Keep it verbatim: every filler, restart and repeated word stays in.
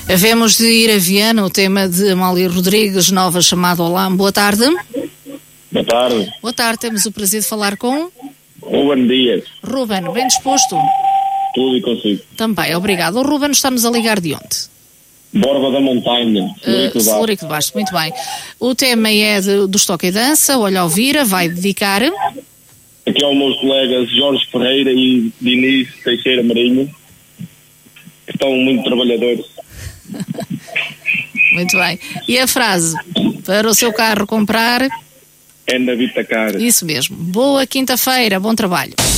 Havemos de ir a Viana, o tema de Amália Rodrigues, nova chamada Olá. Boa tarde. Boa tarde. Boa tarde, temos o prazer de falar com... Ruben Dias. Ruben, bem disposto? Tudo e consigo. Também, obrigado. O Ruben está-nos a ligar de onde? Borba da Montanha, Uh, Florico de Basto, muito bem. O tema é de, do Toque e Dança, Olha Alvira, vai dedicar... Aqui aos meus colegas Jorge Ferreira e Diniz Teixeira Marinho, que estão muito trabalhadores. Muito bem. E a frase? Para o seu carro comprar... É na Vitacar. Isso mesmo. Boa quinta-feira, bom trabalho.